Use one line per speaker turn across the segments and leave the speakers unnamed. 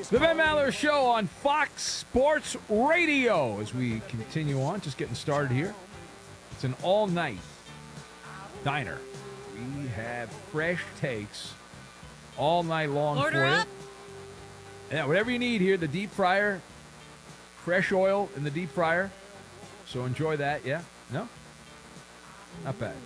The Ben Maller Show on Fox Sports Radio. As we continue on, just getting started here. It's an all-night diner. We have fresh takes all night long
Order
for
up.
you. Yeah, whatever you need here. The deep fryer, fresh oil in the deep fryer. So enjoy that. Yeah? No? Not bad.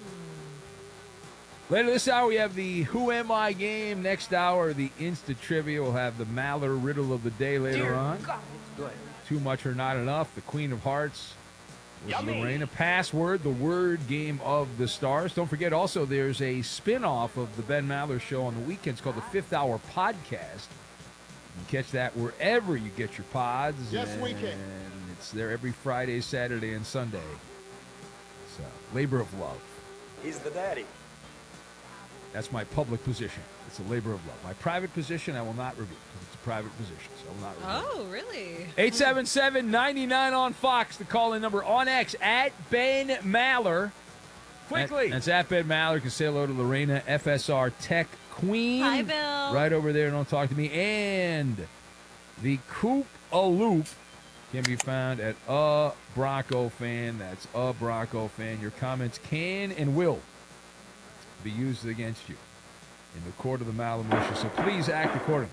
Later this hour, we have the Who Am I game. Next hour, the Insta Trivia. We'll have the Maller Riddle of the Day later on. Too Much or Not Enough. The Queen of Hearts with Lorena. Password, the word game of the stars. Don't forget, also, there's a spin-off of the Ben Maller Show on the weekends called the Fifth Hour Podcast. You can catch that wherever you get your pods.
Yes, we can.
And it's there every Friday, Saturday, and Sunday. So, labor of love.
He's the daddy.
That's my public position. It's a labor of love. My private position, I will not review because it's a private position, so I will not review.
Oh, really?
877-99 on Fox. The call-in number on X at Ben Maller. Quickly. That's at Ben Maller. You can say hello to Lorena, FSR Tech Queen.
Hi, Bill.
Right over there. Don't talk to me. And the Coop a Loop can be found at A Bronco Fan. That's A Bronco Fan. Your comments can and will be used against you in the court of the Maller Militia, so please act accordingly.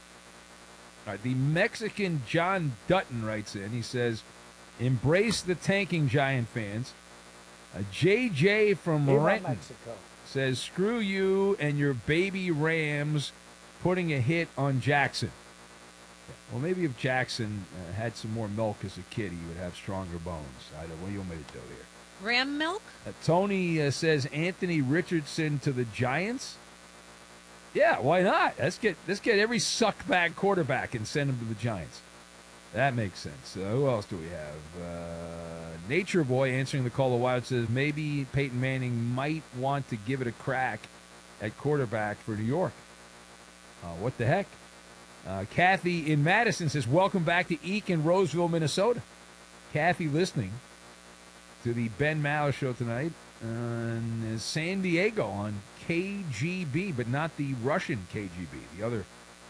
All right, the Mexican John Dutton writes in. He says, embrace the tanking Giant fans. JJ from Renton says, screw you and your baby Rams putting a hit on Jackson. Well, maybe if Jackson had some more milk as a kid, he would have stronger bones. I don't know. What do you want me to do here?
Ram milk?
Tony says Anthony Richardson to the Giants. Yeah, why not? Let's get every suckbag quarterback and send him to the Giants. That makes sense. Who else do we have? Nature Boy answering the call of Wild says maybe Peyton Manning might want to give it a crack at quarterback for New York. What the heck? Kathy in Madison says welcome back to Eek in Roseville, Minnesota. Kathy listening to the Ben Maller Show tonight in San Diego on KGB, but not the Russian KGB, the other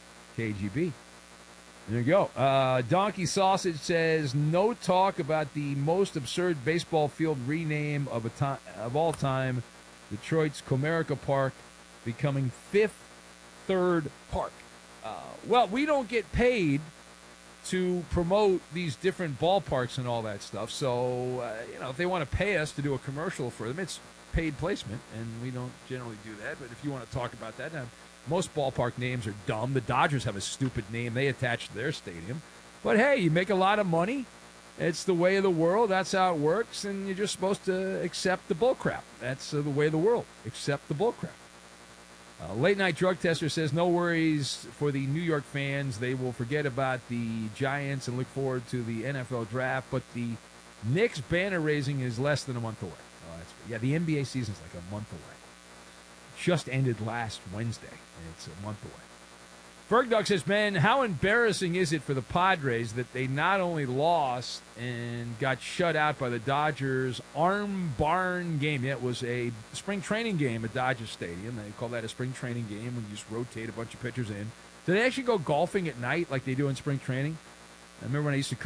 KGB. There you go. Donkey Sausage says, no talk about the most absurd baseball field rename of all time, Detroit's Comerica Park becoming Fifth Third Park. Well, we don't get paid to promote these different ballparks and all that stuff. So, if they want to pay us to do a commercial for them, it's paid placement, and we don't generally do that. But if you want to talk about that, most ballpark names are dumb. The Dodgers have a stupid name they attach to their stadium. But, hey, you make a lot of money. It's the way of the world. That's how it works, and you're just supposed to accept the bullcrap. That's the way of the world. Accept the bullcrap. Late Night Drug Tester says, no worries for the New York fans. They will forget about the Giants and look forward to the NFL draft. But the Knicks banner raising is less than a month away. Oh, that's good. Yeah, the NBA season's like a month away. Just ended last Wednesday, and it's a month away. Fergdog says, man, how embarrassing is it for the Padres that they not only lost and got shut out by the Dodgers arm barn game. Yeah, it was a spring training game at Dodger Stadium. They call that a spring training game when you just rotate a bunch of pitchers in. Do they actually go golfing at night like they do in spring training? I remember when I used to